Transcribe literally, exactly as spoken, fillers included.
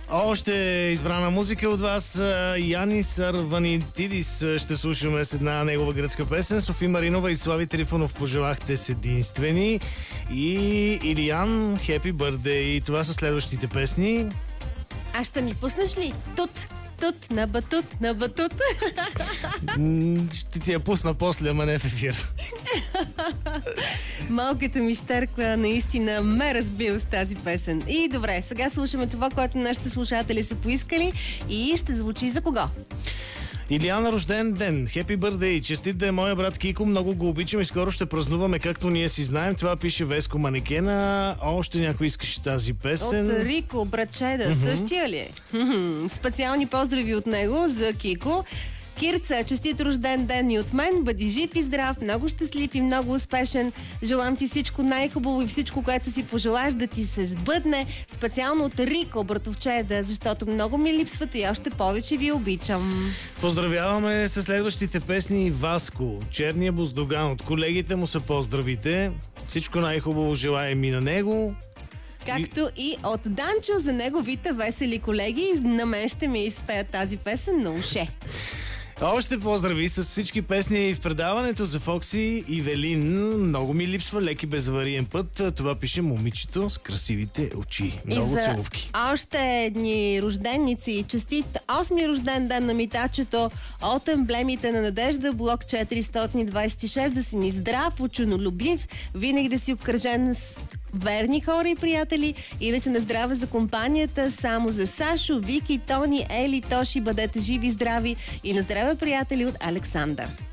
Още избрана музика от вас. Янис Арванитидис ще слушаме с една негова гръцка песен. Софи Маринова и Слави Трифонов пожелахте с единствени. И Илиян Happy Birthday. И това са следващите песни. А ще ми пуснеш ли? Тут, тут, на батут, на батут. Ще ти я пусна после, ама не в ефир. Малката ми щерква наистина ме разбил с тази песен. И добре, сега слушаме това, което нашите слушатели са поискали и ще звучи за кого? Илияна, рожден ден! Happy birthday! Честит да е моя брат Кико, много го обичам и скоро ще празнуваме както ние си знаем. Това пише Веско Манекена. Още някой искаш тази песен? От Рико, братчеда, mm-hmm. същия ли е? Mm-hmm. Специални поздрави от него за Кико. Кирца, честит рожден ден и от мен. Бъди жив и здрав, много щастлив и много успешен. Желам ти всичко най-хубаво и всичко, което си пожелаш да ти се сбъдне. Специално от Рико, братовчеда, защото много ми липсвате и още повече ви обичам. Поздравяваме с следващите песни Васко, Черния Буздоган. От колегите му са поздравите. Всичко най-хубаво желаем и на него. Както и от Данчо за неговите весели колеги. На мен ще ми изпеят тази песен на уше. Още поздрави с всички песни в предаването за Фокси и Велин. Много ми липсва леки безавариен път. Това пише момичето с красивите очи. Много и за целувки. Още едни рожденици. Честит осми рожден ден на Митачето от емблемите на Надежда, блок четиристотин двадесет и шест. Да си ни здрав, ученолюбив, винаги да си обкръжен с верни хора и приятели. Иначе на здраве за компанията, само за Сашо, Вики, Тони, Ели, Тоши, бъдете живи и здрави и на здраве приятели от Александър.